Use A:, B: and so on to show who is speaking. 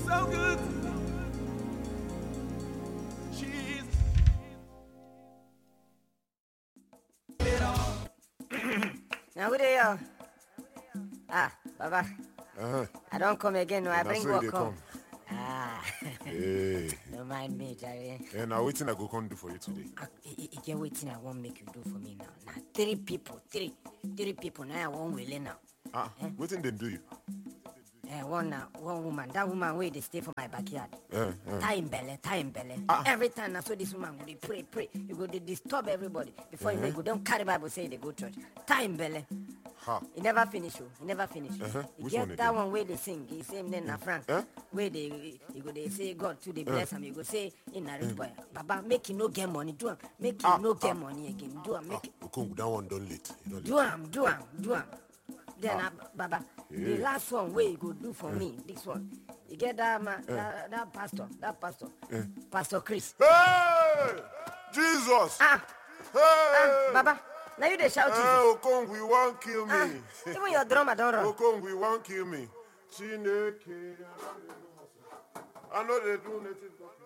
A: so good. Jesus.
B: Now who they are? Ah, Baba. I don't come again. No, I bring
C: so
B: what
C: they
B: come. Ah,
C: Hey.
B: don't mind me, Jerry.
C: And now waiting I go come do for you today.
B: You get waiting. I won't make you do for me now. Now three people. Now I won't will now.
C: Waiting they do you.
B: One woman. That woman where they stay for my backyard. Time belly. Every time I saw this woman, they pray. You go to disturb everybody before you go. Don't carry Bible say they go church. Time belly. He never finish. You
C: Which
B: get
C: one
B: that
C: again?
B: one where they sing. He same name na Frank. Where they say God to they bless him. You go say in a rich boy. Baba make him no get money. Do him. Make him no get money again. Do him. Make
C: Okong, that one done late. You
B: do him. Then Baba, the last one where you go do for me, this one. You get that man, that pastor, Pastor Chris.
C: Hey! Jesus! Hey!
B: Baba, now you they shout
C: Hey,
B: Jesus.
C: Okong, we won't kill me.
B: Even your drummer don't run.
C: Okong, we won't kill me. Chineke. I know they do native.